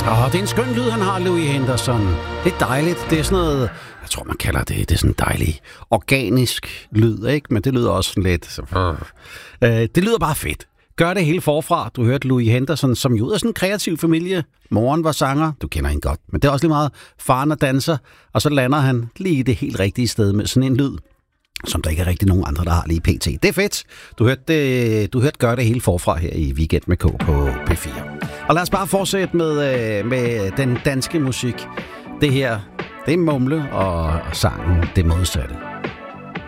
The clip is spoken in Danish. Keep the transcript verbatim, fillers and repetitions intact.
Åh, det er en skøn lyd, han har, Louis Henderson. Det er dejligt. Det er sådan noget, jeg tror, man kalder det, det er sådan dejlig organisk lyd, ikke? Men det lyder også sådan lidt... Så, øh, det lyder bare fedt. Gør det hele forfra. Du hørte Louis Henderson, som jo er sådan en kreativ familie. Moren var sanger. Du kender hende godt. Men det er også lige meget. Faren er danser. Og så lander han lige det helt rigtige sted med sådan en lyd, som der ikke er rigtig nogen andre, der har lige pt. Det er fedt. Du hørte, det, du hørte Gør det hele forfra her i Weekend med K på P fire. Og lad os bare fortsætte med, med den danske musik. Det her, det er Mumle, og sangen det modsatte.